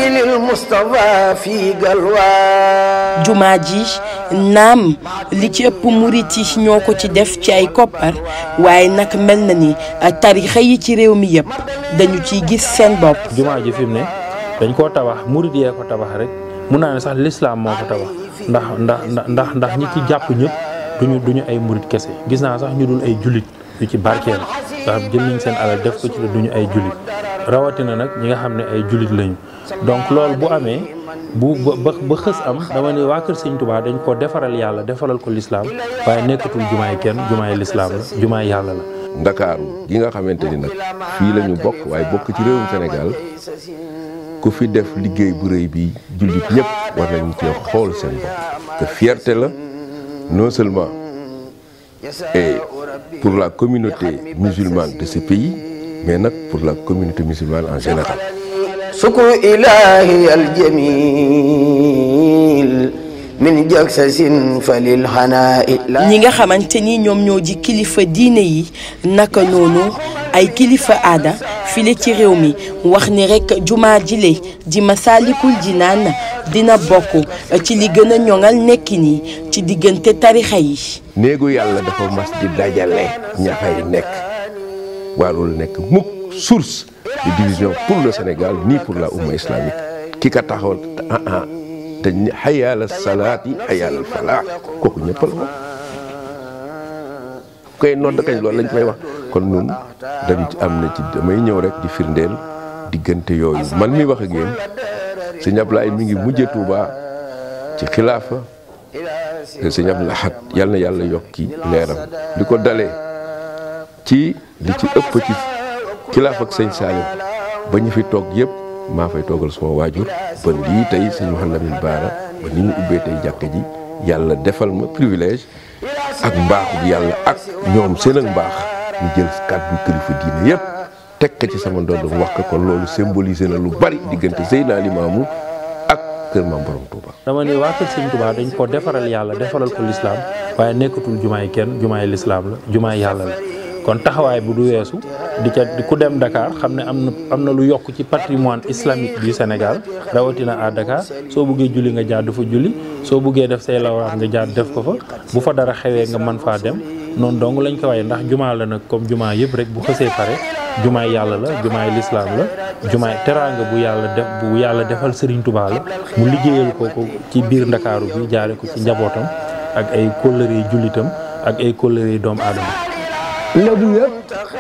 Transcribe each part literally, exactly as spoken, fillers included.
للمصطفى في قلوى. jumaa ji naam li ci ëpp murit yi ñoo ko ci def ci ay koppar waaye nag mel na ni tarixa yi ci réew mi yëpp dañu ciy gis seen bopp. jumaa ji fi mu ne dañ koo tabax murit yee ko tabax rek mun naa ne sax lislaam moo ko tabax ndax ndax ndax ndax ñi ci jàpp ñëpp duñu duñu ay murit kese gis naa sax ñu dul ay jullit yu ci barkeel ndax jël nañ seen alal def ko ci la duñu ay jullit rawatina nag ñi nga xam ne ay jullit lañu donc loolu bu amee bu ba ba xës am dama ne waa kër Sëñ Tuubaa dañ ko defaral yàlla defaral ko lislaam waaye nekkatul jumaay kenn jumaay lislaam la jumaay yàlla la. Ndakaaru gi nga xamante ni nag fii la ñu bokk waaye bokk ci réewum Sénégal ku fi def liggéey bu rëy bi jullit ñëpp war nañu cee xool seen bopp que fierté la non seulement et pour la communauté musulmane de ce pays mais nag pour la communauté musulmane en général. شكر إلهي الجميل من جكسس فللحناء. ñi nga xamante ni ñoom ñoo ji kilifa diine yi naka noonu ay kilifa aada file ci réew mi wax ni rek jumaa jile di Masaalikul Jinaan dina bokk ci li gën a ñoŋal nekki nii ci diggante tarixa yi. néegu yàlla dafa mas di dajale ña fay nekk warul nekk mukk source de division pour le Sénégal ni pour la umma islamique ki ka taxawal ah ah te hayya ala salaati hayya ala falaax kooku ñëpp la koy nodd kañ loolu lañ fay wax kon ñun dañu ci am na ci damay ñëw rek di firndeel diggante yooyu man mi wax ak yéen sëñ Ablaye mi ngi mujjee Touba ci xilaafa sëñ Abdou Lahad yal na yàlla yokki leeram li ko dalee ci li ci ëpp ci xilaaf ak sëñ Salim ba ñu fi toog yëpp maa fay toogal sama waajur ba lii tey sëñ Mouhamed Lamine Bara ba ni ñu ubbee tey jàkka ji yàlla defal ma privilège ak mbaaxu bi yàlla ak ñoom seen ak mbaax ñu jël kàddu kilifa diine yëpp teg ko ci sama ndodd mu wax ko kon loolu symbolisé na lu bari diggante Seydina Limaamu ak kër Maam Borom Touba. dama ne waa kër Sëñ Touba dañ ko defaral yàlla defaral ko lislaam waaye nekkatul jumaay kenn jumaay lislaam la jumaay yàlla la. kon taxawaay bu du weesu di ca ku dem Dakar xam ne am na am na lu yokk ci patrimoine islamique du Sénégal rawatina à Dakar soo buggee julli nga jaar dafa julli soo buggee def say lawraat nga jaar def ko fa bu fa dara xewee nga mën faa dem noonu dong lañ ko waaye ndax jumaa la nag comme jumaa yëpp rek bu xësee pare jumaay yàlla la jumaay lislaam la jumaay teraanga bu yàlla def bu yàlla defal Serigne Touba la mu liggéeyal ko ko ci biir Ndakaaru bi jaare ko ci njabootam ak ay kóllëre jullitam ak ay kóllëre doomu aadama. lébu yëpp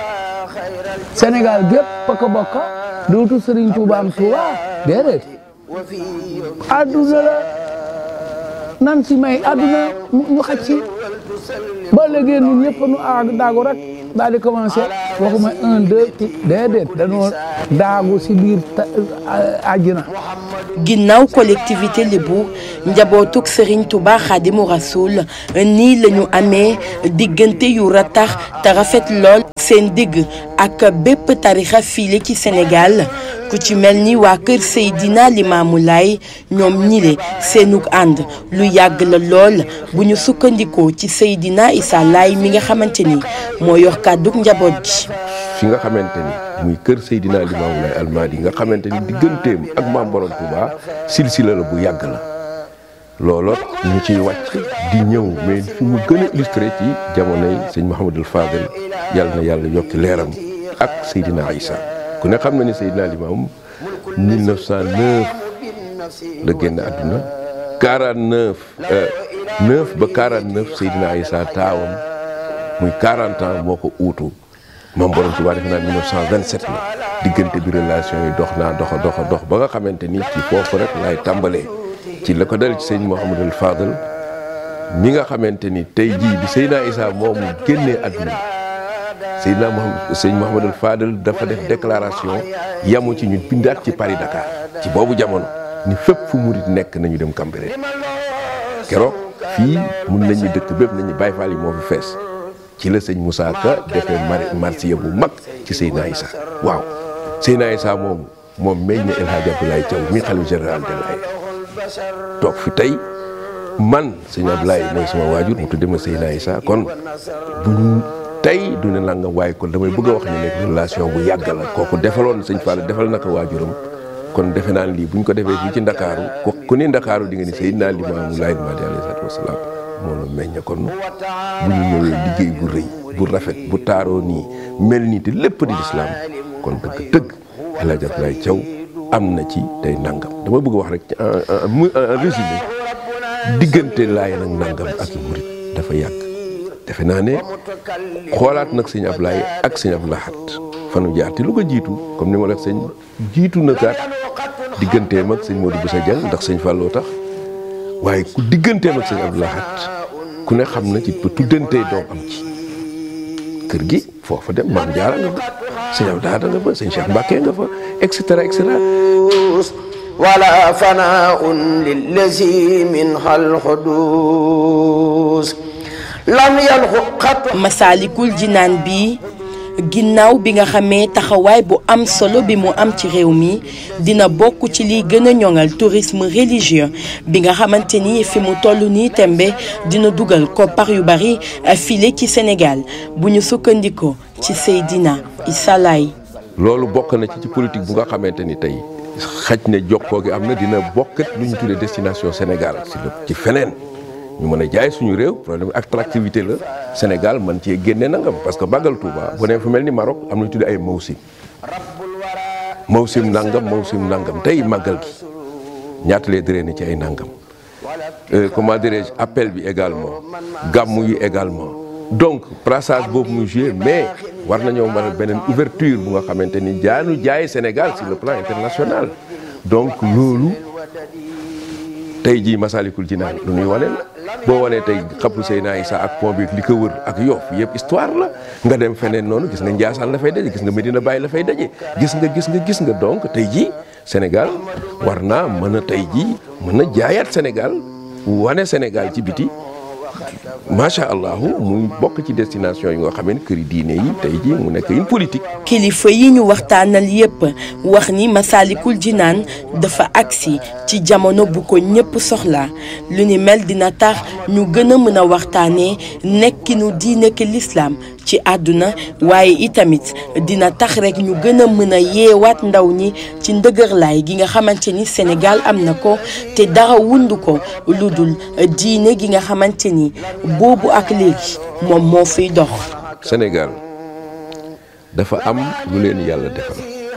Sénégal gépp bokk bokk dootu Serigne Touba am Touba déedéet adduna la nan si may adduna ñu xaj si ba léegi ñun ñëpp nu aag daagu rek daal di commencé waxuma un deux déedéet dañoo daagu si biir àjjana. ginnaaw collectivité Lébu njabootuk Serigne Touba Xaadimu Rasuul nii la ñu amee diggante yu ratax te rafet lool seen digg ak bépp tarixa fiile ci Sénégal ku ci mel ni waa kër Seydina Limaamu Laay ñoom ñile seenug ànd lu yàgg la lool bu ñu sukkandikoo ci Seydina Issa Laay mi nga xamante ni moo yor kàddug njaboot gi. fi nga xamante ni muy kër Seydina Limaamu Laay Almadi nga xamante ni digganteem ak Maam Borom Touba silsila la bu yàgg la looloo ñu ciy wàcc di ñëw mais fi mu gën a illustré ci jamonoy sëñ Mouhamadul Fadel yàlla na yàlla yokki leeram ak Seydina Issa ku ne xam na ni Seydina Limaamu mille neuf cent neuf la génn àdduna quarante-neuf neuf ba quarante-neuf Seydina Issa taawam muy quarante ans moo ko uutu Maam Borom Touba defe naa mille neuf cent vingt-sept la diggante bi relation yi dox naa doxa doxa dox ba nga xamante ni ci foofu rek laay tàmbalee ci la ko dal ci sëñ Mouhamadul Fadel mi nga xamante ni tey jii bi Seydina Issa moomu génnee àdduna Seydina Mouhamad sëñ Mouhamadul Fadel dafa def déclaration yamu ci ñu bindaat ci Paris Dakar ci boobu jamono ni fépp fu murit nekk nañu dem Cambérène keroog fii mun nañu dëkk bépp nañu Baye Fall yi moo fi fees ci la sëñ Moussa Ka defee marsiya bu mag ci Seydina Issa waaw Seydina Issa moomu moom meññ na El Hadj Abdoulaye Thiaw mi xalifa général de Laye toog fi tey man sëñ Abdoulaye mooy sama waajur mu tudde ma Seydina Issa kon buñ tey du ne nangam waaye kon damay bëgg a wax ne nekk relation bu yàgg la kooku defaloon sëñ Fall defal na ko waajuram kon defe naa lii buñ ko defee fii ci ndakaaru ku ku ni ndakaaru di nga ni Seydina Limaamu Laay Mahdi alayhi salaatu wasalaam moo nu meññ kon bu ñu ñëwee liggéey bu rëy bu rafet bu taaroo nii mel nii te lépp di lislaam kon dëgg dëgg El Hadj Abdoulaye Thiaw am na ci tey nangam dama bëgg wax rek ci en résumé diggante Laayeen ak nangam ak i murit dafa yàgg defe naa ne xoolaat nag sëñ Ablaye ak sëñ Abdou Lahad fanu jaar te lu ko jiitu comme ni ma la wax sëñ jiitu na kaat digganteem ak sëñ Modou Boussa Dieng ndax sëñ Fallou tax waaye ku digganteem ak sëñ Abdou Lahad ku ne xam na ci ba tuddantee doom am ci kër gi foofa dem maam Jaara nga fa sëñ Abdou Lahad nga fa sëñ Cheikh Mbacke nga fa et cetera et cetera wala fanaun lillazi min xal xudus lam yalxu xat Masaalikul Jinaan bi ginnaaw bi nga xamee taxawaay bu am solo bi mu am ci réew mi dina bokk ci liy gën a ñoŋal tourisme religieux bi nga xamante ni fi mu toll nii tembe dina dugal koppar yu bari file ci Sénégal bu ñu sukkandikoo ci Seydina Issa Laye. loolu bokk na ci ci politique bu nga xamante ni tey xaj ne jokkoo gi am na dina bokkat lu ñu tuddee destination Sénégal ci lépp ci feneen ñu mën a jaay suñu réew problème attractivité la Sénégal man cee génne nangam parce que Magal Touba bu nee fu mel ni Maroc am nañu tuddee ay mawsim mawsim nangam mawsim nangam tey màggal gi ñaata lay drainer ci ay nangam comment dirais-je appel bi également gàmmu yi également donc brassage boobu muy joué mais war nañoo mën a beneen ouverture bu nga xamante ni jaanu jaay Sénégal sur le plan international donc loolu tey jii Masaalikul Jinaan lu ñuy wane la boo wanee tey xabru Seydina Issa ak pont bi li ko wër ak Yoff yëpp histoire la nga dem feneen noonu gis nga Njaasaan la fay daje gis nga Medina Baye la fay daje gis nga gis nga gis nga donc tey jii Sénégal war naa mën a tey jii mën a jaayaat Sénégal wane Sénégal ci biti macha allah muy bokk ci destination yi nga xam ne këri diine yi tey jii mu nekk une politique. kilifa yi ñu waxtaanal yépp wax ni Masaalikul Jinaan dafa agsi ci jamono bu ko ñépp soxla lu ni mel dina tax ñu gën a mën a waxtaanee nekkinu diine ki lislaam ci àdduna waaye itamit dina tax rek ñu gën a mën a yeewaat ndaw ñi ci ndëgërlaay gi nga xamante ni Sénégal am na ko te dara wundu ko lu dul diine gi nga xamante ni boobu ak léegi moom moo fiy dox. Sénégal dafa am lu leen yàlla defal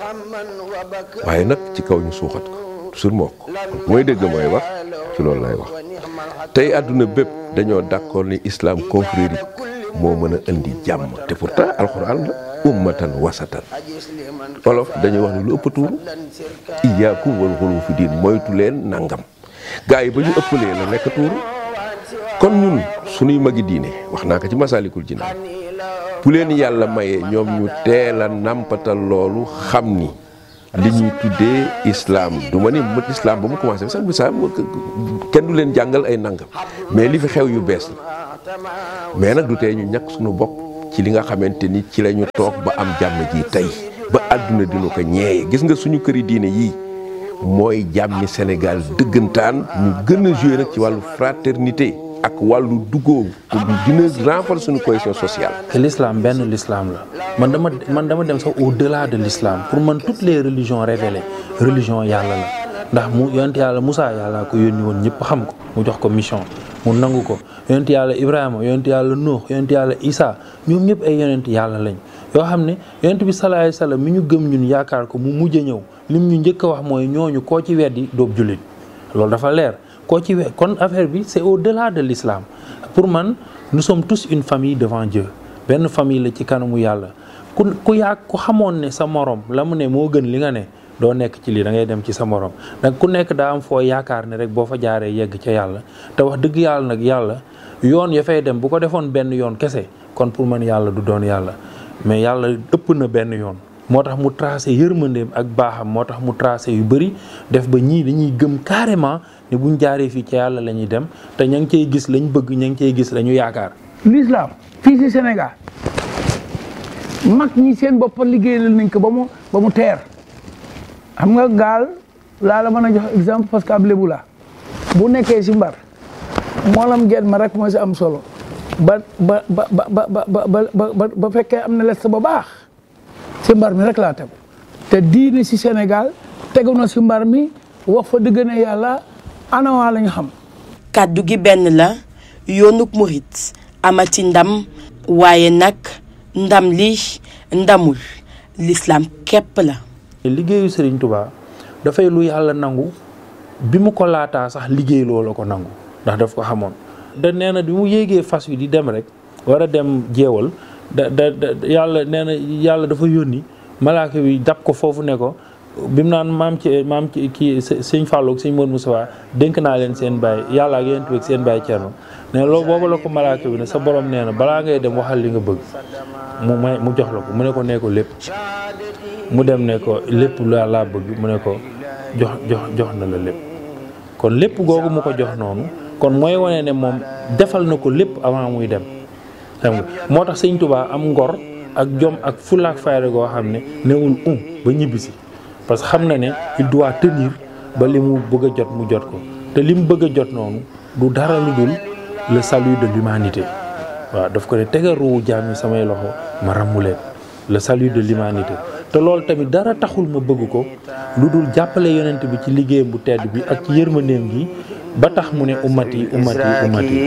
waaye nag ci kaw ñu suuxat ko sur moo ko mooy dégg mooy wax ci loolu lay wax tey àdduna bépp dañoo d'accord ni islam confrérie moo mën a indi jàmm te pourtant alxuraan la ummatan wasatan olof dañuy wax ni lu ëpp tuuru iyaakum wal xuluw fi diin moytu leen nangam gaa yi ba ñu ëppalee la nekk tuuru kon ñun suñuy magi diine wax naa ko ci Masaalikul Jinaan bu leen yàlla mayee ñoom ñu teel a nàmpatal loolu xam ni li ñuy tuddee islam du ma ni mët islam ba mu commencé sax bisaam kenn du leen jàngal ay nangam mais li fi xew yu bees la mais nag du tee ñu ñàkk suñu bopp ci li nga xamante ni ci la ñu toog ba am jàmm ji tey ba àdduna dina ko ñeeye gis nga suñu këri diine yii mooy jàmmi Sénégal dëggantaan ñu gën a joué nag ci wàllu fraternité ak wàllu duggoo pour dina renforcer suñu cohésion sociale. te l'islam benn l'islam la man dama man dama dem sax au-delà de l'islam pour man toutes les religions révélées religion yàlla la ndax mu yonent yàlla Moussa yàlla ko yónni woon ñëpp xam ko mu jox ko mission mu nangu ko yonent yàlla Ibrahima yonent yàlla Nuux yonent yàlla Isa ñoom ñëpp ay yonent yàlla lañ yoo xam ne yonent bi sallallahu alayhi wasallam mi ñu gëm ñun yaakaar ko mu mujj a ñëw lim ñu njëkk a wax mooy ñooñu koo ci weddi doob jullit loolu dafa leer. koo ci we kon affaire bi c'est au-delà de l'islam pour man nous sommes tous une famille devant Dieu benn famille la ci kanamu yàlla ku ku yaa ku xamoon ne sa morom la mu ne moo gën li nga ne doo nekk ci lii da ngay dem ci sa morom nag ku nekk daa am foo yaakaar ne rek boo fa jaaree yegg ca yàlla te wax dëgg yàlla nag yàlla yoon ya fay dem bu ko defoon benn yoon kese kon pour man yàlla du doon yàlla mais yàlla ëpp na benn yoon moo tax mu tracé yërmandeem ak baaxam moo tax mu tracé yu bëri def ba ñii dañuy gëm carrément ne buñ jaaree fii ci yàlla la ñuy dem te ña ngi cey gis lañ bëgg ña ngi cey gis la ñu yaakaar. l'islam fii ci Sénégal mag ñi seen bopp liggéeyal nañ ko ba mu ba mu teer xam nga gaal laa la mën a jox exemple parce que ab lébu la bu nekkee ci mbar moolam gen ma rek moo ci am solo ba ba ba ba ba ba ba fekkee am na les ba baax ci mbar mi rek laa tegu te diine ci Sénégal tegu na si mbar mi wax fa dëgg ne yàlla anawaa lañ xam. kàddu gi benn la yoonuk murit amati ndam waaye nag ndam li ndamul l'islam képp la. liggéeyu Serigne Touba dafay lu yàlla nangu bi mu ko laataa sax liggéey loola ko nangu ndax daf ko xamoon. da nee na bi mu yéegee fas wi di dem rek war a dem jeewal da da yàlla nee na yàlla dafa yónni malaaka bi dab ko foofu ne ko bi mu naan maam ci maam ci kii sëñ Fallou ak sëñ Modou Moussa dénk naa leen seen baay yàlla ak yéen ak seen baay Thierno ne loolu boobu la ko malaaka bi ne sa borom nee na balaa ngay dem waxal li nga bëgg mu may mu jox la ko mu ne ko nee ko lépp mu dem ne ko lépp laa bëgg mu ne ko jox jox jox na la lépp kon lépp googu mu ko jox noonu kon mooy wane ne moom defal na ko lépp avant muy dem xam nga moo tax sëñ Touba am ngor ak jom ak fulla ak fayda goo xam ne newul um ba ñibbisi parce que xam na ne il doit tenir ba li mu bëgg a jot mu jot ko te li mu bëgg a jot noonu du dara lu dul le salut de l'humanité waaw daf ko ne tegal ruuwu jaam yi samay loxo ma ràmmu leen le salut de l'humanité te loolu tamit dara taxul ma bëgg ko lu dul jàppale yonent bi ci liggéeyam bu tedd bi ak ci yërmandeem gi ba tax mu ne ummati ummati ummati